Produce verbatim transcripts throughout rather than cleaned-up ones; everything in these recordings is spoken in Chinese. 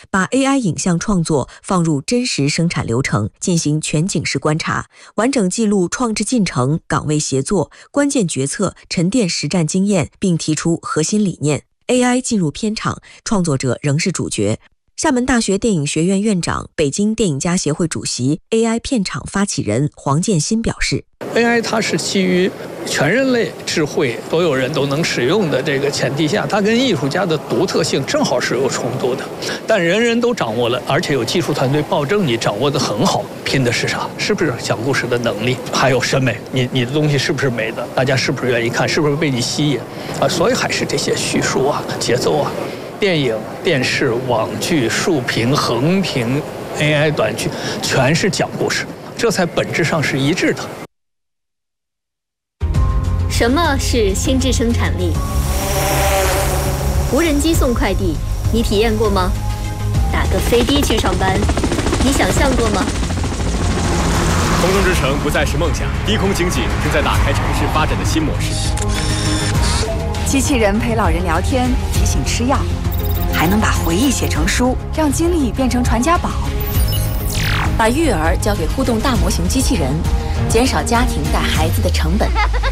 把 A I 影像创作放入真实生产流程，进行全景式观察，完整记录创制进程、岗位协作、关键决策，沉淀实战经验，并提出核心理念。A I 进入片场，创作者仍是主角。厦门大学电影学院院长、北京电影家协会主席、A I 片场发起人黄建新表示 ：“A I 它是基于全人类智慧，所有人都能使用的这个前提下，它跟艺术家的独特性正好是有冲突的。但人人都掌握了，而且有技术团队保证你掌握得很好。拼的是啥？是不是讲故事的能力？还有审美，你你的东西是不是美的？大家是不是愿意看？是不是被你吸引？啊，所以还是这些叙述啊、节奏啊。”电影、电视、网剧、竖屏、横屏、A I 短剧，全是讲故事，这才本质上是一致的。 什么是心智生产力？无人机送快递，你体验过吗？打个飞的去上班，你想象过吗？ 空中之城不再是梦想，低空经济正在打开城市发展的新模式。 机器人陪老人聊天，提醒吃药。还能把回忆写成书，让经历变成传家宝。 把育儿交给互动大模型机器人，减少家庭带孩子的成本。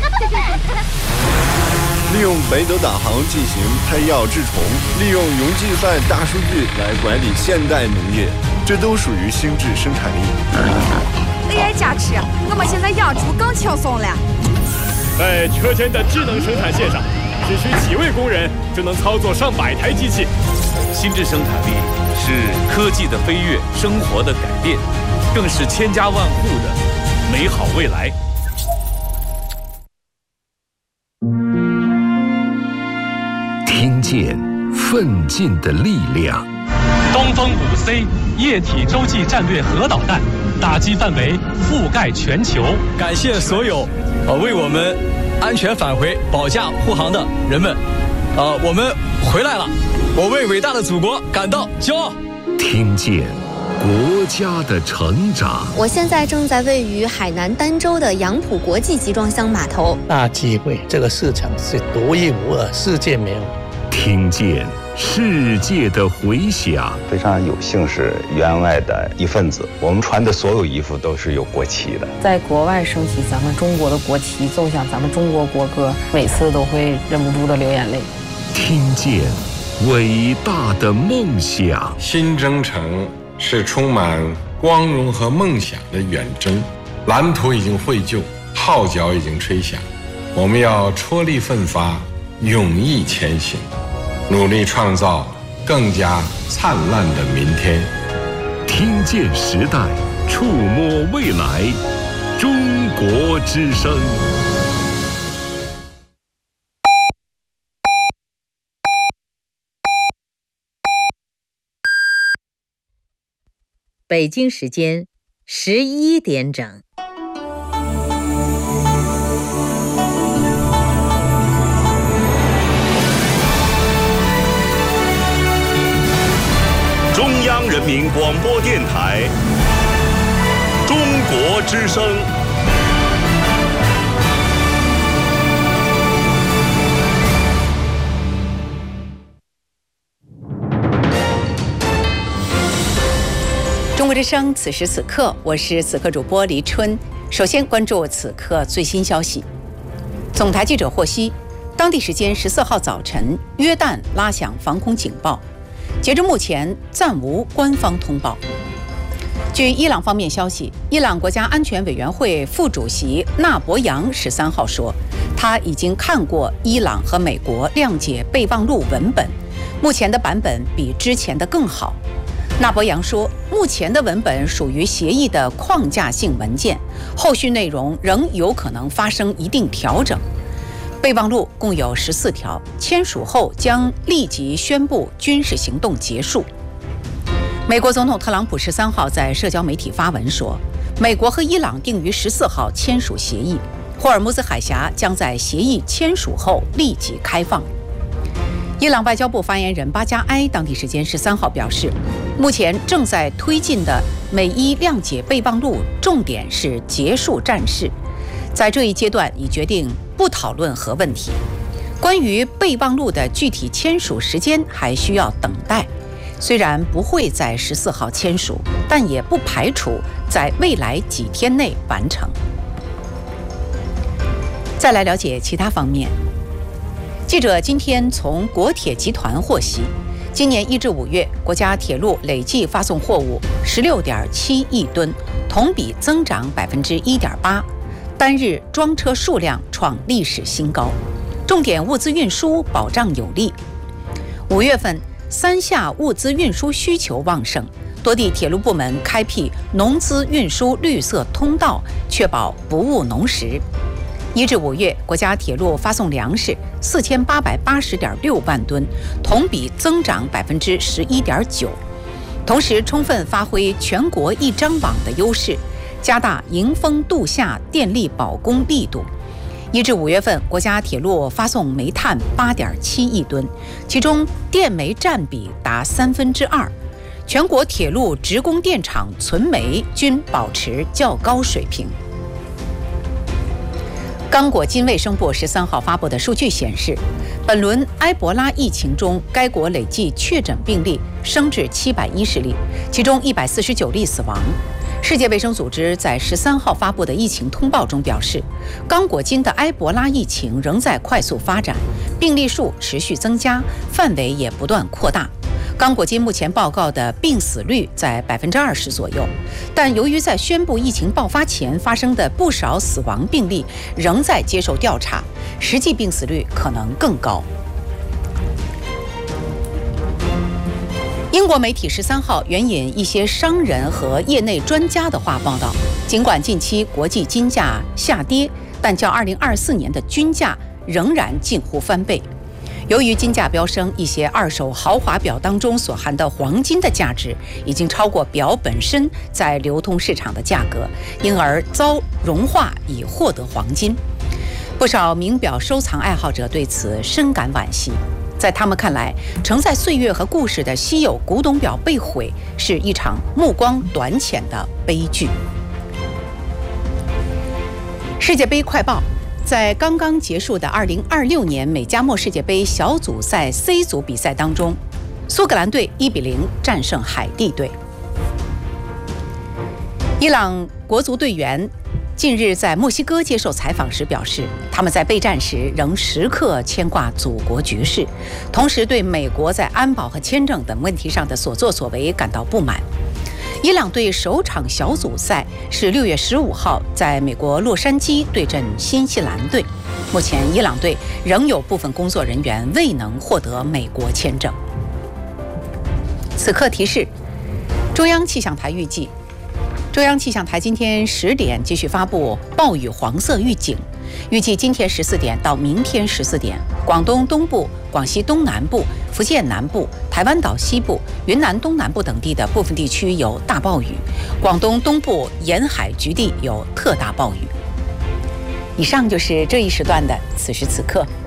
利用北斗导航进行配药治虫，利用云计算大数据来管理现代农业，这都属于心智生产力。 A I 加持，我们现在养猪更轻松了。 在车间的智能生产线上，只需几位工人就能操作上百台机器。 心智生产力是科技的飞跃，生活的改变，更是千家万户的美好未来。 听见奋进的力量。 东风五 C 液体洲际战略核导弹，打击范围覆盖全球。 感谢所有呃为我们安全返回保驾护航的人们，呃，我们回来了，我为伟大的祖国感到骄傲。 听见国家的成长。 我现在正在位于海南儋州的杨浦国际集装箱码头。 大机会，这个市场是独一无二，世界没有。 听见世界的回响。 非常有幸是员外的一份子，我们穿的所有衣服都是有国旗的。 在国外升起咱们中国的国旗，奏响咱们中国国歌，每次都会忍不住的流眼泪。 听见伟大的梦想。 新征程是充满光荣和梦想的远征，蓝图已经绘就，号角已经吹响，我们要踔厉奋发，勇毅前行，努力创造更加灿烂的明天。 听见时代，触摸未来，中国之声。 北京时间十一点整。 中央人民广播电台中国之声。 中国之声，此时此刻，我是此刻主播黎春。首先关注此刻最新消息。总台记者获悉，当地时间十四号早晨，约旦拉响防空警报，截至目前暂无官方通报。据伊朗方面消息，伊朗国家安全委员会副主席纳博扬十三号说，他已经看过伊朗和美国谅解备忘录文本，目前的版本比之前的更好。纳博扬说，目前的文本属于协议的框架性文件，后续内容仍有可能发生一定调整。备忘录共有十四条，签署后将立即宣布军事行动结束。美国总统特朗普十三号在社交媒体发文说，美国和伊朗定于十四号签署协议，霍尔木兹海峡将在协议签署后立即开放。伊朗外交部发言人巴加埃当地时间十三号表示，目前正在推进的美伊谅解备忘录重点是结束战事，在这一阶段已决定不讨论核问题。关于备忘录的具体签署时间还需要等待， 虽然不会在十四号签署，但也不排除在未来几天内完成。再来了解其他方面。记者今天从国铁集团获悉，今年一至五月，国家铁路累计发送货物十六点七亿吨，同比增长百分之一点八，单日装车数量创历史新高，重点物资运输保障有力。五月份，三下物资运输需求旺盛，多地铁路部门开辟农资运输绿色通道，确保不误农时。一至五月，国家铁路发送粮食四千八百八十点六万吨，同比增长百分之十一点九。同时，充分发挥全国一张网的优势，加大迎峰度夏电力保供力度。一至五月份，国家铁路发送煤炭八点七亿吨，其中电煤占比达三分之二。全国铁路职工电厂存煤均保持较高水平。刚果金卫生部十三号发布的数据显示，本轮埃博拉疫情中，该国累计确诊病例升至七百一十例，其中一百四十九例死亡。世界卫生组织在十三号发布的疫情通报中表示，刚果金的埃博拉疫情仍在快速发展，病例数持续增加，范围也不断扩大。刚果金目前报告的病死率在百分之二十左右，但由于在宣布疫情爆发前发生的不少死亡病例仍在接受调查，实际病死率可能更高。英国媒体十三号援引一些商人和业内专家的话报道，尽管近期国际金价下跌，但较二零二四年的均价仍然近乎翻倍。由于金价飙升，一些二手豪华表当中所含的黄金的价值已经超过表本身在流通市场的价格，因而遭融化以获得黄金。不少名表收藏爱好者对此深感惋惜。在他们看来，承载岁月和故事的稀有古董表被毁，是一场目光短浅的悲剧。世界杯快报。在刚刚结束的二零二六年美加墨世界杯小组赛 C 组比赛当中，苏格兰队一比零战胜海地队。伊朗国足队员近日在墨西哥接受采访时表示，他们在备战时仍时刻牵挂祖国局势，同时对美国在安保和签证等问题上的所作所为感到不满。伊朗队首场小组赛是六月十五号在美国洛杉矶对阵新西兰队。目前，伊朗队仍有部分工作人员未能获得美国签证。此刻提示：中央气象台预计，中央气象台今天十点继续发布暴雨黄色预警，预计今天十四点到明天十四点，广东东部、广西东南部、福建南部、台湾岛西部、云南东南部等地的部分地区有大暴雨，广东东部沿海局地有特大暴雨。以上就是这一时段的此时此刻。